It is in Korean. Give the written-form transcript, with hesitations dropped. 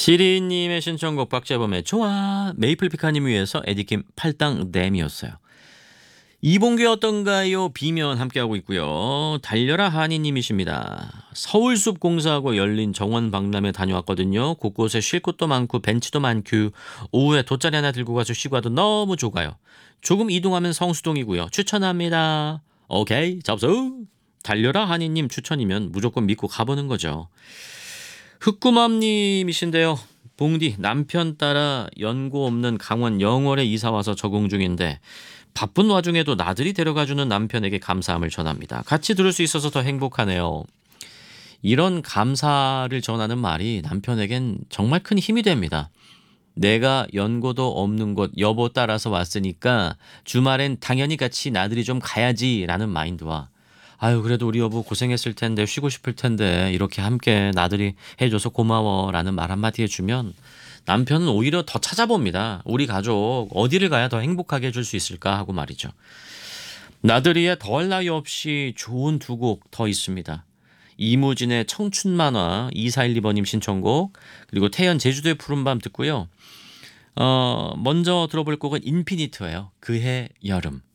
시리님의 신청곡 박재범의 좋아 메이플피카님 위해서 에디킴 팔당 댐이었어요. 이봉규 어떤가요? 비면 함께하고 있고요. 달려라 하니님이십니다. 서울숲 공사하고 열린 정원 박람회 다녀왔거든요. 곳곳에 쉴 곳도 많고 벤치도 많고 오후에 돗자리 하나 들고 가서 쉬고 와도 너무 좋아요. 조금 이동하면 성수동이고요. 추천합니다. 오케이 접수. 달려라 하니님 추천이면 무조건 믿고 가보는 거죠. 흑구맘님이신데요. 봉디 남편 따라 연고 없는 강원 영월에 이사와서 적응 중인데 바쁜 와중에도 나들이 데려가주는 남편에게 감사함을 전합니다. 같이 들을 수 있어서 더 행복하네요. 이런 감사를 전하는 말이 남편에겐 정말 큰 힘이 됩니다. 내가 연고도 없는 곳 여보 따라서 왔으니까 주말엔 당연히 같이 나들이 좀 가야지라는 마인드와 아유 그래도 우리 여보 고생했을 텐데 쉬고 싶을 텐데 이렇게 함께 나들이 해줘서 고마워라는 말 한마디 해주면 남편은 오히려 더 찾아봅니다. 우리 가족 어디를 가야 더 행복하게 해줄 수 있을까 하고 말이죠. 나들이에 더할 나위 없이 좋은 두 곡 더 있습니다. 이무진의 청춘만화 2412번님 신청곡 그리고 태연 제주도의 푸른밤 듣고요. 먼저 들어볼 곡은 인피니트예요. 그해 여름.